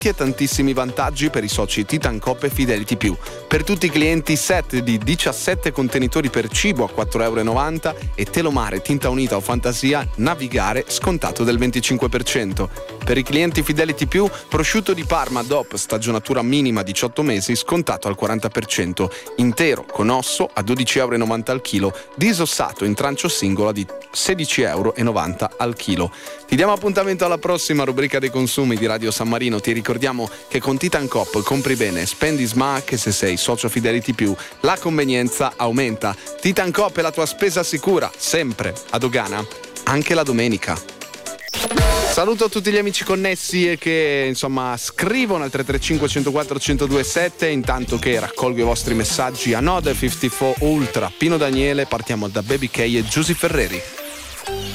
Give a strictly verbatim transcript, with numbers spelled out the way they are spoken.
e tantissimi vantaggi per i soci Titan Coop e Fidelity Più. Per tutti i clienti set di diciassette contenitori per cibo a quattro e novanta euro e Telomare, Tinta Unita o Fantasia Navigare scontato del venticinque per cento. Per i clienti Fidelity Più, prosciutto di Parma D O P stagionatura minima diciotto mesi scontato al quaranta per cento, intero con osso a dodici e novanta euro al chilo, disossato in trancio singolo di sedici e novanta euro al chilo. Ti diamo appuntamento alla prossima rubrica dei consumi di Radio San Marino. Ti ricordiamo che con Titan Coop compri bene, spendi smac e se sei socio Fidelity Più la convenienza aumenta. Titan Coop è la tua spesa sicura, sempre a dogana, anche la domenica. Saluto tutti gli amici connessi e che insomma scrivono al tre tre cinque uno zero quattro uno zero due sette, intanto che raccolgo i vostri messaggi a Node cinquantaquattro Ultra, Pino Daniele, partiamo da Baby K e Giusy Ferreri.